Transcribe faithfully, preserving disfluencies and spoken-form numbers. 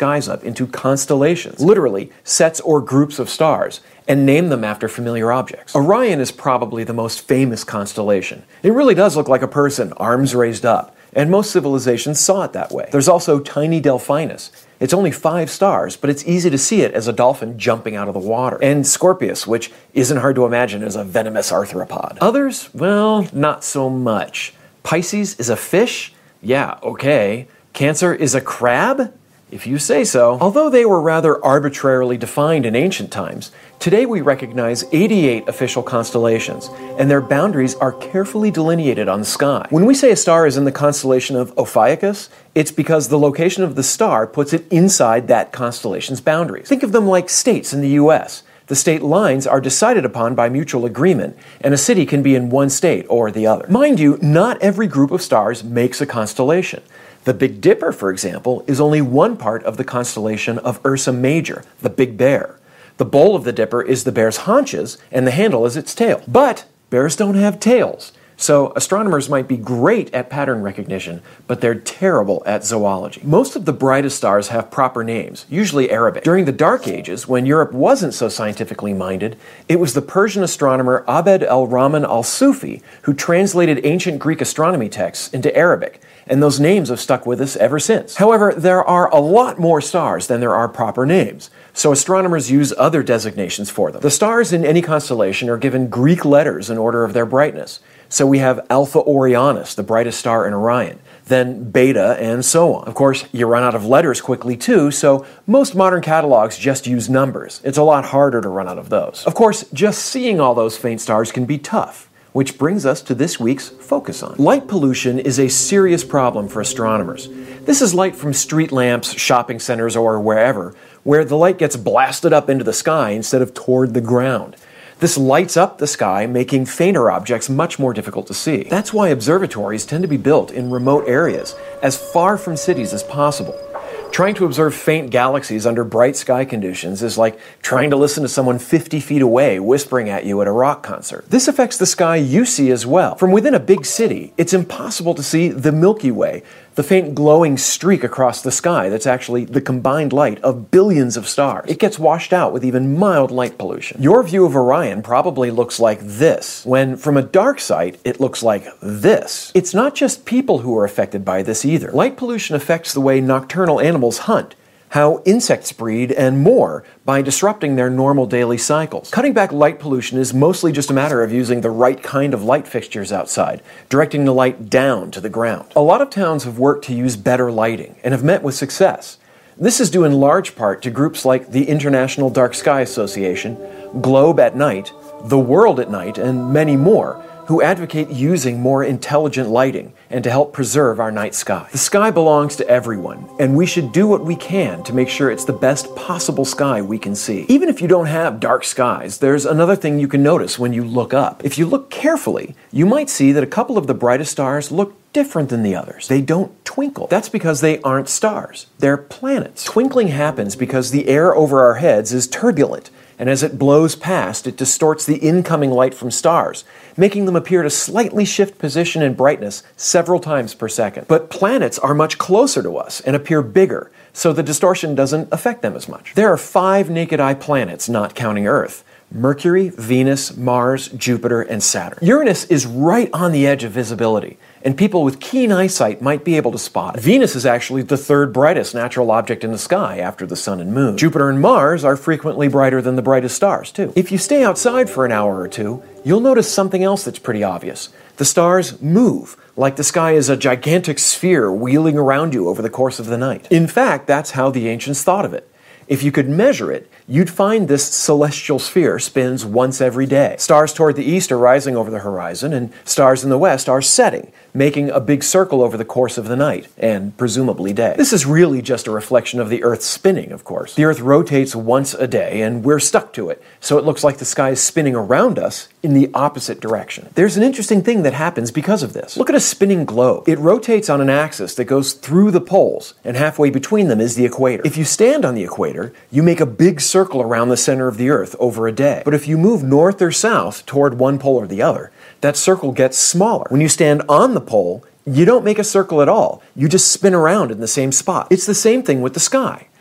skies up into constellations, literally sets or groups of stars, and name them after familiar objects. Orion is probably the most famous constellation. It really does look like a person, arms raised up, and most civilizations saw it that way. There's also tiny Delphinus. It's only five stars, but it's easy to see it as a dolphin jumping out of the water. And Scorpius, which isn't hard to imagine as a venomous arthropod. Others, well, not so much. Pisces is a fish? Yeah, okay. Cancer is a crab? If you say so. Although they were rather arbitrarily defined in ancient times, today we recognize eighty-eight official constellations, and their boundaries are carefully delineated on the sky. When we say a star is in the constellation of Ophiuchus, it's because the location of the star puts it inside that constellation's boundaries. Think of them like states in the U S. The state lines are decided upon by mutual agreement, and a city can be in one state or the other. Mind you, not every group of stars makes a constellation. The Big Dipper, for example, is only one part of the constellation of Ursa Major, the Big Bear. The bowl of the Dipper is the bear's haunches, and the handle is its tail. But bears don't have tails, so astronomers might be great at pattern recognition, but they're terrible at zoology. Most of the brightest stars have proper names, usually Arabic. During the Dark Ages, when Europe wasn't so scientifically minded, it was the Persian astronomer Abd al-Rahman al-Sufi who translated ancient Greek astronomy texts into Arabic, and those names have stuck with us ever since. However, there are a lot more stars than there are proper names, so astronomers use other designations for them. The stars in any constellation are given Greek letters in order of their brightness. So we have Alpha Orionis, the brightest star in Orion, then Beta, and so on. Of course, you run out of letters quickly too, so most modern catalogs just use numbers. It's a lot harder to run out of those. Of course, just seeing all those faint stars can be tough. Which brings us to this week's Focus On. Light pollution is a serious problem for astronomers. This is light from street lamps, shopping centers, or wherever, where the light gets blasted up into the sky instead of toward the ground. This lights up the sky, making fainter objects much more difficult to see. That's why observatories tend to be built in remote areas, as far from cities as possible. Trying to observe faint galaxies under bright sky conditions is like trying to listen to someone fifty feet away whispering at you at a rock concert. This affects the sky you see as well. From within a big city, it's impossible to see the Milky Way, the faint glowing streak across the sky that's actually the combined light of billions of stars. It gets washed out with even mild light pollution. Your view of Orion probably looks like this, when from a dark site, it looks like this. It's not just people who are affected by this either. Light pollution affects the way nocturnal animals hunt, how insects breed, and more by disrupting their normal daily cycles. Cutting back light pollution is mostly just a matter of using the right kind of light fixtures outside, directing the light down to the ground. A lot of towns have worked to use better lighting and have met with success. This is due in large part to groups like the International Dark Sky Association, Globe at Night, The World at Night, and many more, who advocate using more intelligent lighting and to help preserve our night sky. The sky belongs to everyone, and we should do what we can to make sure it's the best possible sky we can see. Even if you don't have dark skies, there's another thing you can notice when you look up. If you look carefully, you might see that a couple of the brightest stars look different than the others. They don't twinkle. That's because they aren't stars. They're planets. Twinkling happens because the air over our heads is turbulent, and as it blows past, it distorts the incoming light from stars, making them appear to slightly shift position and brightness several times per second. But planets are much closer to us and appear bigger, so the distortion doesn't affect them as much. There are five naked-eye planets, not counting Earth: Mercury, Venus, Mars, Jupiter, and Saturn. Uranus is right on the edge of visibility, and people with keen eyesight might be able to spot it. Venus is actually the third brightest natural object in the sky after the Sun and Moon. Jupiter and Mars are frequently brighter than the brightest stars, too. If you stay outside for an hour or two, you'll notice something else that's pretty obvious. The stars move, like the sky is a gigantic sphere wheeling around you over the course of the night. In fact, that's how the ancients thought of it. If you could measure it, you'd find this celestial sphere spins once every day. Stars toward the east are rising over the horizon, and stars in the west are setting, making a big circle over the course of the night, and presumably day. This is really just a reflection of the Earth's spinning, of course. The Earth rotates once a day, and we're stuck to it, so it looks like the sky is spinning around us in the opposite direction. There's an interesting thing that happens because of this. Look at a spinning globe. It rotates on an axis that goes through the poles, and halfway between them is the equator. If you stand on the equator, you make a big circle around the center of the Earth over a day. But if you move north or south toward one pole or the other, that circle gets smaller. When you stand on the pole, you don't make a circle at all. You just spin around in the same spot. It's the same thing with the sky.